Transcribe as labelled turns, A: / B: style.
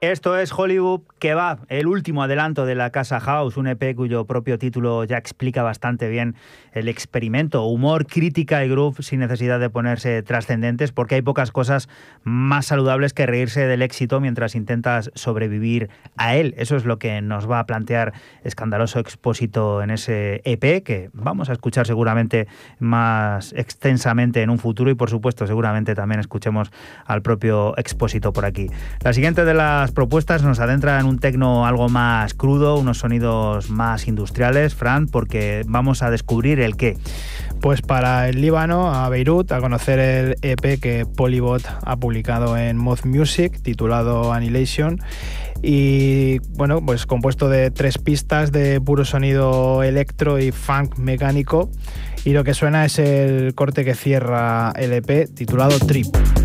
A: Esto es Hollywood Kebab, el último adelanto de la Casa House, un EP cuyo propio título ya explica bastante bien el experimento, humor, crítica y groove sin necesidad de ponerse trascendentes, porque hay pocas cosas más saludables que reírse del éxito mientras intentas sobrevivir a él. Eso es lo que nos va a plantear Escandaloso Expósito en ese EP, que vamos a escuchar seguramente más extensamente en un futuro y, por supuesto, seguramente también escuchemos al propio Expósito por aquí. La siguiente de las propuestas nos adentra en un tecno algo más crudo, unos sonidos más industriales, Fran, porque vamos a descubrir el qué.
B: Pues para el Líbano, a Beirut, a conocer el EP que Polybot ha publicado en Moth Music, titulado Annihilation, y bueno, pues compuesto de 3 pistas de puro sonido electro y funk mecánico, y lo que suena es el corte que cierra el EP, titulado Trip.